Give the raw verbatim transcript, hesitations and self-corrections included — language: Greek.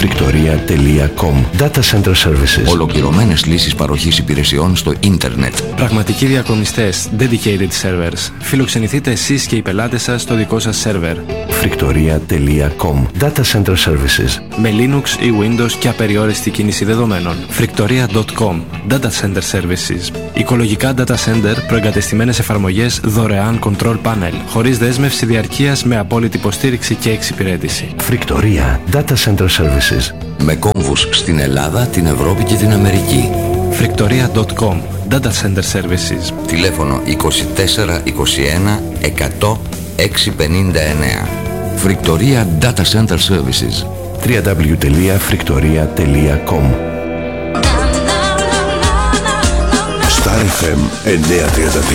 φρικτορία τελεία κομ. Data Center Services. Ολοκληρωμένες λύσεις παροχής υπηρεσιών στο ίντερνετ. Πραγματικοί διακομιστές, dedicated servers. Φιλοξενηθείτε εσείς και οι πελάτες σας στο δικό σας σερβερ. φρικτορία τελεία κομ. Data Center Services. Με Linux ή Windows και απεριόριστη κίνηση δεδομένων. φρικτορία τελεία κομ. Data Center Services. Οικολογικά data center, προεγκατεστημένες εφαρμογές, δωρεάν control panel. Χωρίς δέσμευση διαρκείας, με απόλυτη υποστήριξη και εξυπηρέτηση. Φρικτορία Data Center Services. Με κόμβους στην Ελλάδα, την Ευρώπη και την Αμερική. φρικτορία τελεία κομ. Data Center Services. Τηλέφωνο είκοσι τέσσερα είκοσι ένα εκατό εξακόσια πενήντα εννέα. Φρικτορία Data Center Services. double-u double-u double-u τελεία φρικτορία τελεία κομ. Star εφ εμ εννιακόσια τριάντα τρία.